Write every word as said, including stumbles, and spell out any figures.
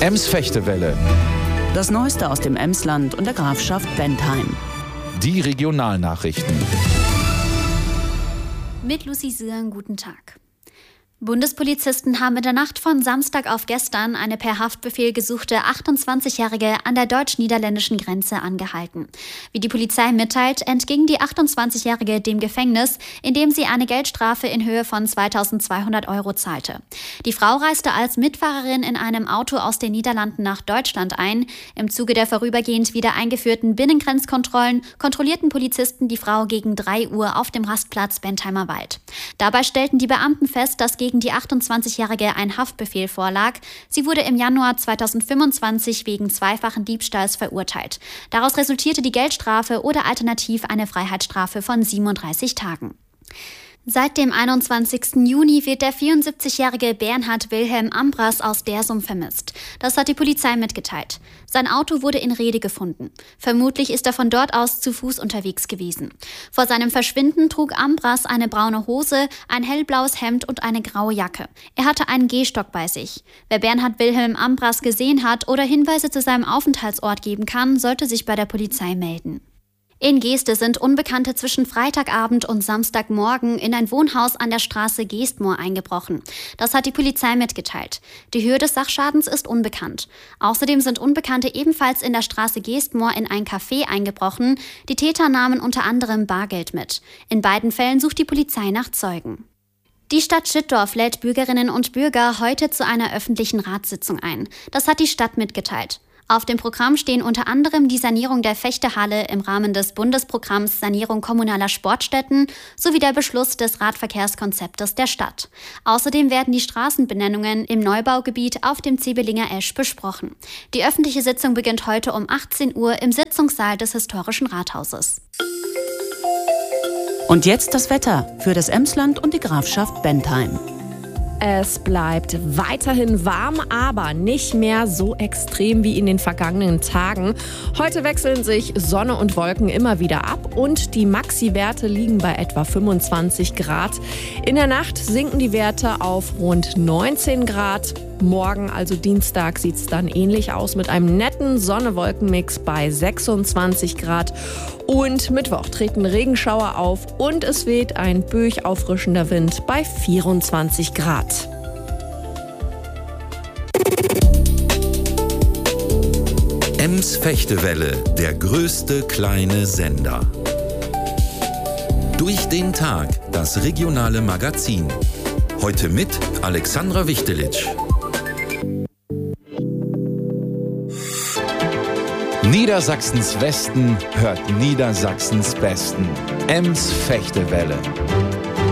Ems-Fechtewelle. Das Neueste aus dem Emsland und der Grafschaft Bentheim. Die Regionalnachrichten. Mit Lucy Sirn, guten Tag. Bundespolizisten haben in der Nacht von Samstag auf gestern eine per Haftbefehl gesuchte achtundzwanzigjährige an der deutsch-niederländischen Grenze angehalten. Wie die Polizei mitteilt, entging die achtundzwanzigjährige dem Gefängnis, indem sie eine Geldstrafe in Höhe von zweitausendzweihundert Euro zahlte. Die Frau reiste als Mitfahrerin in einem Auto aus den Niederlanden nach Deutschland ein. Im Zuge der vorübergehend wieder eingeführten Binnengrenzkontrollen kontrollierten Polizisten die Frau gegen drei Uhr auf dem Rastplatz Bentheimer Wald. Dabei stellten die Beamten fest, dass gegen die achtundzwanzigjährige ein Haftbefehl vorlag. Sie wurde im Januar zweitausendfünfundzwanzig wegen zweifachen Diebstahls verurteilt. Daraus resultierte die Geldstrafe oder alternativ eine Freiheitsstrafe von siebenunddreißig Tagen. Seit dem einundzwanzigsten Juni wird der vierundsiebzigjährige Bernhard Wilhelm Ambras aus Dersum vermisst. Das hat die Polizei mitgeteilt. Sein Auto wurde in Rhede gefunden. Vermutlich ist er von dort aus zu Fuß unterwegs gewesen. Vor seinem Verschwinden trug Ambras eine braune Hose, ein hellblaues Hemd und eine graue Jacke. Er hatte einen Gehstock bei sich. Wer Bernhard Wilhelm Ambras gesehen hat oder Hinweise zu seinem Aufenthaltsort geben kann, sollte sich bei der Polizei melden. In Geeste sind Unbekannte zwischen Freitagabend und Samstagmorgen in ein Wohnhaus an der Straße Geestmoor eingebrochen. Das hat die Polizei mitgeteilt. Die Höhe des Sachschadens ist unbekannt. Außerdem sind Unbekannte ebenfalls in der Straße Geestmoor in ein Café eingebrochen. Die Täter nahmen unter anderem Bargeld mit. In beiden Fällen sucht die Polizei nach Zeugen. Die Stadt Schittdorf lädt Bürgerinnen und Bürger heute zu einer öffentlichen Ratssitzung ein. Das hat die Stadt mitgeteilt. Auf dem Programm stehen unter anderem die Sanierung der Fechtehalle im Rahmen des Bundesprogramms Sanierung kommunaler Sportstätten sowie der Beschluss des Radverkehrskonzeptes der Stadt. Außerdem werden die Straßenbenennungen im Neubaugebiet auf dem Zebelinger Esch besprochen. Die öffentliche Sitzung beginnt heute um achtzehn Uhr im Sitzungssaal des Historischen Rathauses. Und jetzt das Wetter für das Emsland und die Grafschaft Bentheim. Es bleibt weiterhin warm, aber nicht mehr so extrem wie in den vergangenen Tagen. Heute wechseln sich Sonne und Wolken immer wieder ab und die Maxi-Werte liegen bei etwa fünfundzwanzig Grad. In der Nacht sinken die Werte auf rund neunzehn Grad. Morgen, also Dienstag, sieht es dann ähnlich aus mit einem netten Sonne-Wolken-Mix bei sechsundzwanzig Grad. Und Mittwoch treten Regenschauer auf und es weht ein böig auffrischender Wind bei vierundzwanzig Grad. Ems-Fechtewelle, der größte kleine Sender. Durch den Tag, das regionale Magazin. Heute mit Alexandra Wichtelitsch. Niedersachsens Westen hört Niedersachsens Besten. Ems-Fechtewelle.